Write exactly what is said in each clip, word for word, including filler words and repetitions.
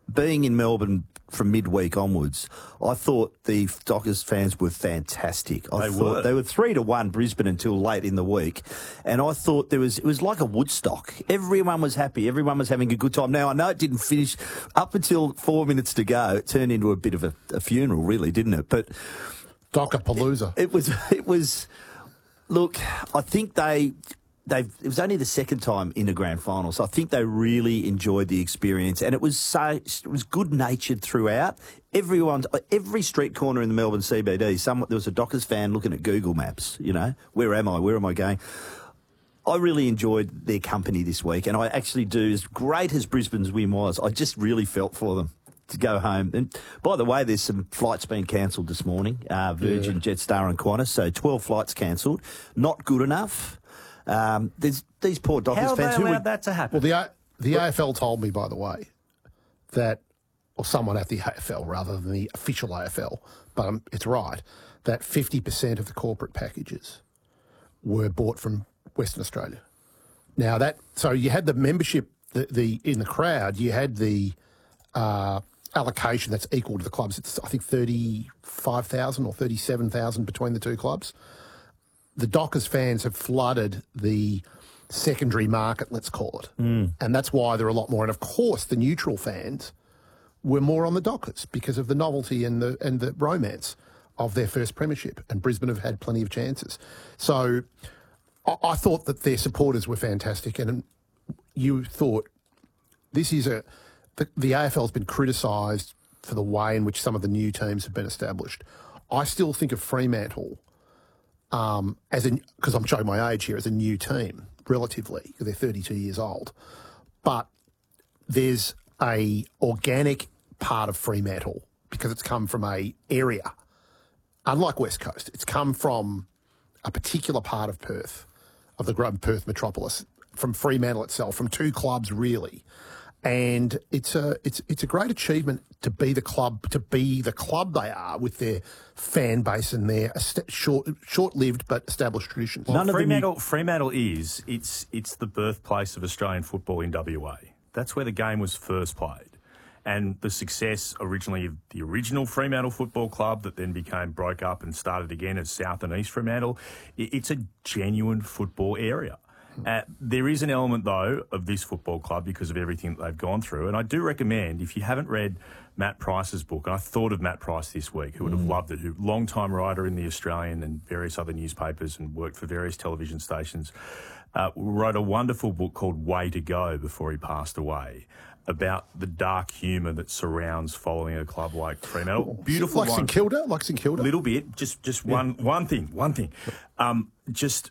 being in Melbourne from midweek onwards, I thought the Dockers fans were fantastic. I They thought were. They were three to one Brisbane until late in the week, and I thought there was it was like a Woodstock. Everyone was happy. Everyone was having a good time. Now I know it didn't finish up until four minutes to go. It turned into a bit of a, a funeral, really, didn't it? But Docker-palooza. It, it was. It was. Look, I think they. They've, it was only the second time in the grand final, so I think they really enjoyed the experience, and it was so it was good natured throughout. Everyone, every street corner in the Melbourne C B D, some there was a Dockers fan looking at Google Maps. You know, where am I? Where am I going? I really enjoyed their company this week, and I actually do. As great as Brisbane's win was, I just really felt for them to go home. And by the way, there's some flights being cancelled this morning. Uh, Virgin, yeah. Jetstar, and Qantas. So twelve flights cancelled. Not good enough. Um, there's these poor Dockers How fans they who allowed would, that to happen? Well, the A- the A F L told me, by the way, that, or someone at the A F L rather than the official A F L, but um, it's right, that fifty percent of the corporate packages were bought from Western Australia. Now that, so you had the membership, the, the in the crowd, you had the uh, allocation that's equal to the clubs. It's I think thirty-five thousand or thirty-seven thousand between the two clubs. The Dockers fans have flooded the secondary market, let's call it. Mm. And that's why there are a lot more. And of course, the neutral fans were more on the Dockers because of the novelty and the and the romance of their first premiership. And Brisbane have had plenty of chances. So I, I thought that their supporters were fantastic. And you thought this is a... The, the A F L has been criticised for the way in which some of the new teams have been established. I still think of Fremantle... Um, as in, because I'm showing my age here, as a new team, relatively, because they're thirty-two years old. But there's a organic part of Fremantle because it's come from a area, unlike West Coast. It's come from a particular part of Perth, of the great Perth metropolis, from Fremantle itself, from two clubs really. And it's a it's it's a great achievement to be the club to be the club they are with their fan base and their est- short short lived but established traditions. Well, None Fremantle, of the new... Fremantle is it's it's the birthplace of Australian football in W A. That's where the game was first played, and the success originally of the original Fremantle Football Club that then became broke up and started again as South and East Fremantle. It's a genuine football area. Uh, there is an element, though, of this football club because of everything that they've gone through. And I do recommend, if you haven't read Matt Price's book, and I thought of Matt Price this week, who would have mm. loved it, who long-time writer in The Australian and various other newspapers and worked for various television stations, uh, wrote a wonderful book called Way to Go before he passed away, about the dark humour that surrounds following a club like Fremantle. Beautiful like one. St Kilda, like St Kilda. A little bit, just just yeah. one one thing, one thing. Um, just...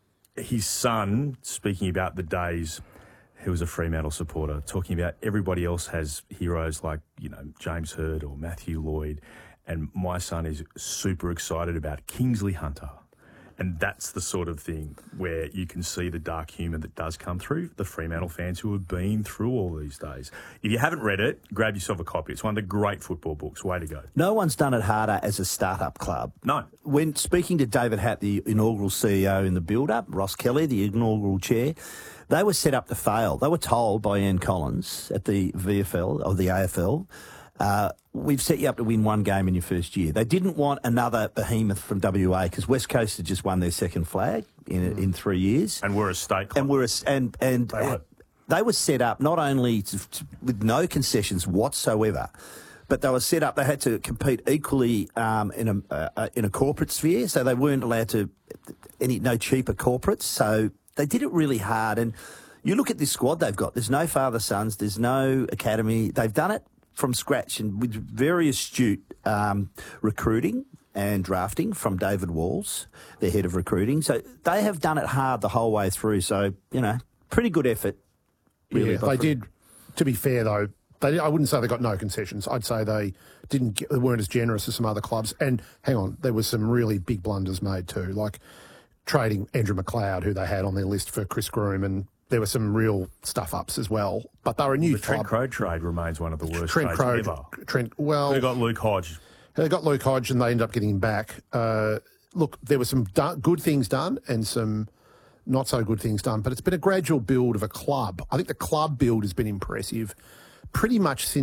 His son, speaking about the days, he was a Fremantle supporter, talking about everybody else has heroes like, you know, James Hird or Matthew Lloyd, and my son is super excited about Kingsley Hunter. And that's the sort of thing where you can see the dark humour that does come through the Fremantle fans who have been through all these days. If you haven't read it, grab yourself a copy. It's one of the great football books. Way to go. No one's done it harder as a start-up club. No. When speaking to David Hatt, the inaugural C E O in the build-up, Ross Kelly, the inaugural chair, they were set up to fail. They were told by Ian Collins at the V F L, or the A F L, Uh, we've set you up to win one game in your first year. They didn't want another behemoth from W A because West Coast had just won their second flag in mm. in three years, and we're a state club. And we're a, and and they were, they were set up not only to, to, with no concessions whatsoever, but they were set up. They had to compete equally um, in a uh, in a corporate sphere, so they weren't allowed to any no cheaper corporates. So they did it really hard. And you look at this squad they've got. There's no father sons. There's no academy. They've done it from scratch and with very astute um, recruiting and drafting from David Walls, their head of recruiting. So they have done it hard the whole way through. So, you know, pretty good effort. Really, yeah, they did. To be fair, though, they, I wouldn't say they got no concessions. I'd say they didn't get, they weren't as generous as some other clubs. And hang on, there was some really big blunders made too, like trading Andrew McLeod, who they had on their list for Chris Groom, and there were some real stuff-ups as well. But they were a new the Trent club. Crowe trade remains one of the worst Trent trades Crowe, ever. Trent, well, they got Luke Hodge. They got Luke Hodge, and they ended up getting him back. Uh, look, there were some do- good things done and some not so good things done, but it's been a gradual build of a club. I think the club build has been impressive pretty much since